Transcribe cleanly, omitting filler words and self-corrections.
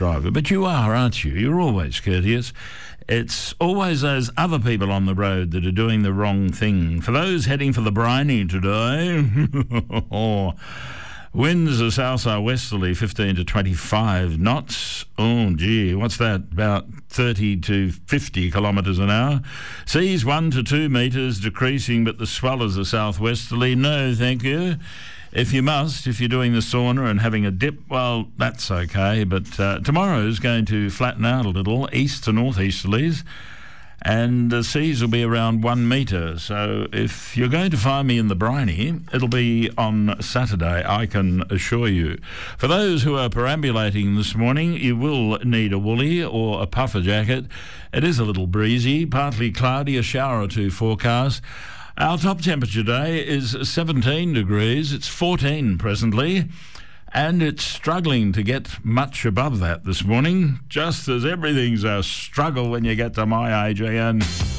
driver. But you are, aren't you? You're always courteous. It's always those other people on the road that are doing the wrong thing. For those heading for the briny today, winds are south-southwesterly, 15 to 25 knots. Oh, gee, what's that? About 30 to 50 kilometres an hour. Seas 1 to 2 metres, decreasing, but the swells are southwesterly. No, thank you. If you must, if you're doing the sauna and having a dip, well, that's okay. But tomorrow's going to flatten out a little, east to northeasterlies, and the seas will be around 1 metre. So if you're going to find me in the briny, it'll be on Saturday, I can assure you. For those who are perambulating this morning, you will need a woolly or a puffer jacket. It is a little breezy, partly cloudy, a shower or two forecast. Our top temperature today is 17 degrees. It's 14 presently, and it's struggling to get much above that this morning, just as everything's a struggle when you get to my age, Ian.